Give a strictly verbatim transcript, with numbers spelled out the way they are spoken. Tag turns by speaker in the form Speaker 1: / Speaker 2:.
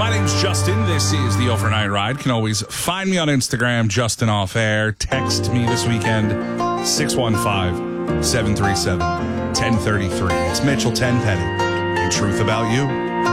Speaker 1: My name's Justin. This is the Overnight Ride. Can always find me on Instagram, Justin Off Air. Text me this weekend, six one five, seven three seven, one zero three three. It's Mitchell Tenpenny. And truth about you.